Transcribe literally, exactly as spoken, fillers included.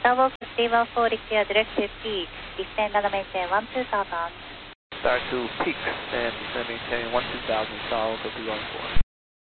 Double fifty one forty clear direct to peak. Descend and maintain one two thousand. Start to peak and maintain one two thousand, solid fifty one four.